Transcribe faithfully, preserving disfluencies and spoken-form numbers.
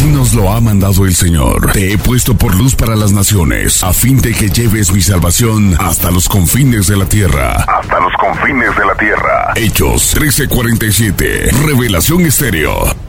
nos lo ha mandado el Señor. Te he puesto por luz para las naciones, a fin de que lleves mi salvación hasta los confines de la tierra. Hasta los confines de la tierra. Hechos trece cuarenta y siete. Revelación Estéreo.